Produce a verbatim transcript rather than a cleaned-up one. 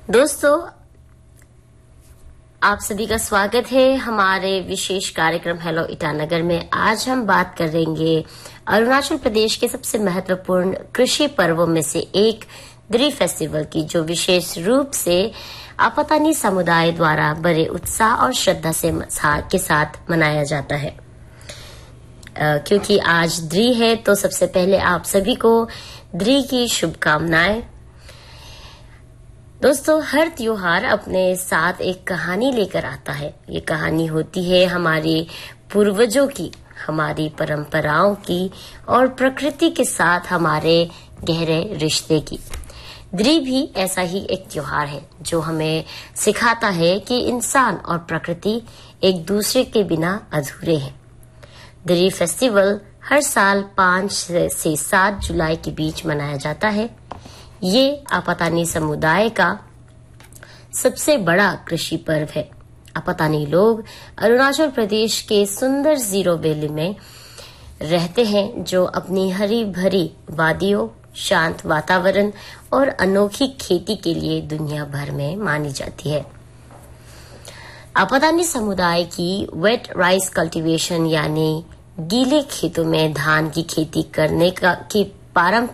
दोस्तों, आप सभी का स्वागत है हमारे विशेष कार्यक्रम हेलो ईटानगर में। आज हम बात करेंगे अरुणाचल प्रदेश के सबसे महत्वपूर्ण कृषि पर्वों में से एक द्री फेस्टिवल की, जो विशेष रूप से आपतानी समुदाय द्वारा बड़े उत्साह और श्रद्धा से के साथ मनाया जाता है। uh, क्योंकि आज द्री है तो सबसे पहले आप सभी को द्री की शुभकामनाएं। दोस्तों, हर त्योहार अपने साथ एक कहानी लेकर आता है। ये कहानी होती है हमारे पूर्वजों की, हमारी परंपराओं की और प्रकृति के साथ हमारे गहरे रिश्ते की। द्री भी ऐसा ही एक त्योहार है जो हमें सिखाता है कि इंसान और प्रकृति एक दूसरे के बिना अधूरे हैं। द्री फेस्टिवल हर साल पाँच से सात जुलाई के बीच मनाया जाता है। ये आपतानी समुदाय का सबसे बड़ा कृषि पर्व है। आपतानी लोग अरुणाचल प्रदेश के सुंदर जीरो वैली में रहते हैं, जो अपनी हरी भरी वादियों, शांत वातावरण और अनोखी खेती के लिए दुनिया भर में मानी जाती है। आपतानी समुदाय की वेट राइस कल्टीवेशन यानी गीले खेतों में धान की खेती करने का की पारंपरिक